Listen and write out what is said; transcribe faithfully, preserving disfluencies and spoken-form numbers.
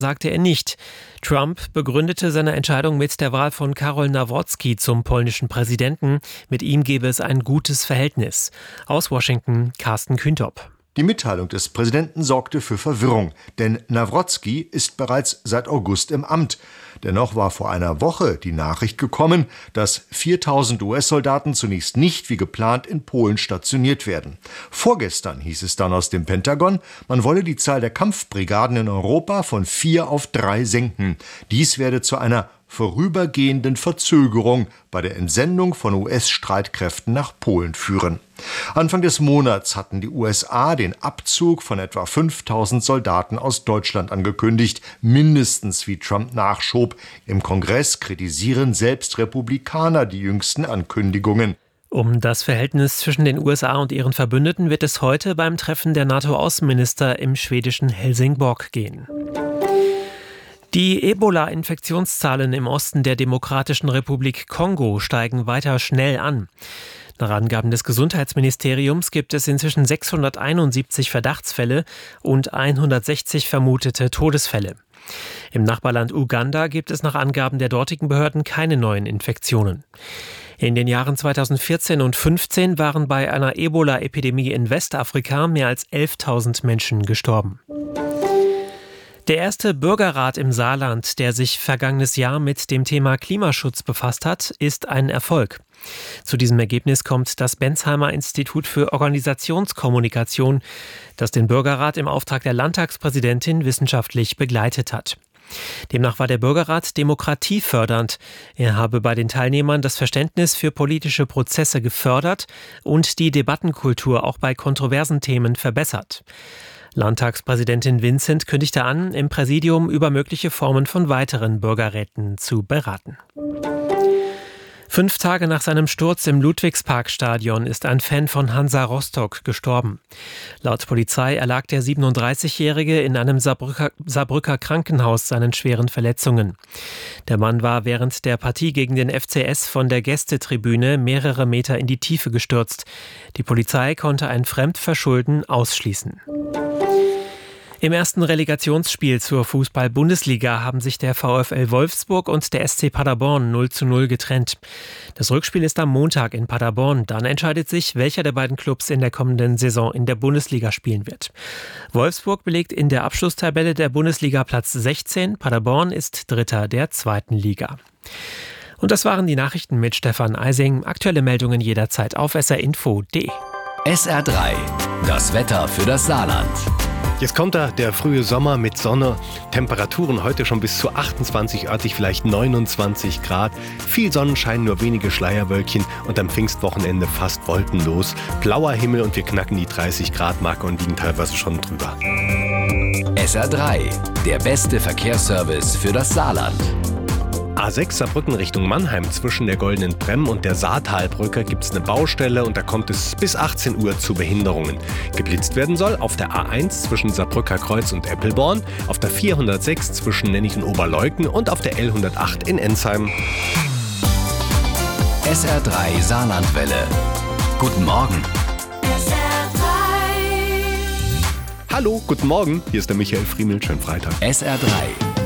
sagte er nicht. Trump begründete seine Entscheidung mit der Wahl von Karol Nawrocki zum polnischen Präsidenten. Mit ihm gebe es ein gutes Verhältnis. Aus Washington, Carsten Kühntop. Die Mitteilung des Präsidenten sorgte für Verwirrung, denn Nawrocki ist bereits seit August im Amt. Dennoch war vor einer Woche die Nachricht gekommen, dass viertausend U S-Soldaten zunächst nicht wie geplant in Polen stationiert werden. Vorgestern hieß es dann aus dem Pentagon, man wolle die Zahl der Kampfbrigaden in Europa von vier auf drei senken. Dies werde zu einer vorübergehenden Verzögerung bei der Entsendung von U S-Streitkräften nach Polen führen. Anfang des Monats hatten die U S A den Abzug von etwa fünftausend Soldaten aus Deutschland angekündigt, mindestens wie Trump nachschob. Im Kongress kritisieren selbst Republikaner die jüngsten Ankündigungen. Um das Verhältnis zwischen den U S A und ihren Verbündeten wird es heute beim Treffen der NATO-Außenminister im schwedischen Helsingborg gehen. Die Ebola-Infektionszahlen im Osten der Demokratischen Republik Kongo steigen weiter schnell an. Nach Angaben des Gesundheitsministeriums gibt es inzwischen sechshunderteinundsiebzig Verdachtsfälle und hundertsechzig vermutete Todesfälle. Im Nachbarland Uganda gibt es nach Angaben der dortigen Behörden keine neuen Infektionen. In den Jahren zweitausendvierzehn und fünfzehn waren bei einer Ebola-Epidemie in Westafrika mehr als elftausend Menschen gestorben. Der erste Bürgerrat im Saarland, der sich vergangenes Jahr mit dem Thema Klimaschutz befasst hat, ist ein Erfolg. Zu diesem Ergebnis kommt das Bensheimer Institut für Organisationskommunikation, das den Bürgerrat im Auftrag der Landtagspräsidentin wissenschaftlich begleitet hat. Demnach war der Bürgerrat demokratiefördernd. Er habe bei den Teilnehmern das Verständnis für politische Prozesse gefördert und die Debattenkultur auch bei kontroversen Themen verbessert. Landtagspräsidentin Vincent kündigte an, im Präsidium über mögliche Formen von weiteren Bürgerräten zu beraten. Fünf Tage nach seinem Sturz im Ludwigsparkstadion ist ein Fan von Hansa Rostock gestorben. Laut Polizei erlag der siebenunddreißigjährige in einem Saarbrücker, Saarbrücker Krankenhaus seinen schweren Verletzungen. Der Mann war während der Partie gegen den F C S von der Gästetribüne mehrere Meter in die Tiefe gestürzt. Die Polizei konnte ein Fremdverschulden ausschließen. Im ersten Relegationsspiel zur Fußball-Bundesliga haben sich der VfL Wolfsburg und der S C Paderborn null zu null getrennt. Das Rückspiel ist am Montag in Paderborn. Dann entscheidet sich, welcher der beiden Clubs in der kommenden Saison in der Bundesliga spielen wird. Wolfsburg belegt in der Abschlusstabelle der Bundesliga Platz sechzehn. Paderborn ist Dritter der zweiten Liga. Und das waren die Nachrichten mit Stefan Eising. Aktuelle Meldungen jederzeit auf s r info punkt d e. S R drei, das Wetter für das Saarland. Jetzt kommt da der frühe Sommer mit Sonne, Temperaturen heute schon bis zu achtundzwanzig, örtlich vielleicht neunundzwanzig Grad. Viel Sonnenschein, nur wenige Schleierwölkchen und am Pfingstwochenende fast wolkenlos. Blauer Himmel und wir knacken die dreißig Grad Marke und liegen teilweise schon drüber. S R drei, der beste Verkehrsservice für das Saarland. A sechs Saarbrücken Richtung Mannheim zwischen der Goldenen Bremm und der Saartalbrücke gibt es eine Baustelle und da kommt es bis achtzehn Uhr zu Behinderungen. Geblitzt werden soll auf der A eins zwischen Saarbrücker Kreuz und Eppelborn, auf der vierhundertsechs zwischen Nennig und Oberleugnen und auf der L hundertacht in Ensheim. S R drei Saarlandwelle. Guten Morgen. S R drei. Hallo, guten Morgen. Hier ist der Michael Friemel. Schönen Freitag. S R drei.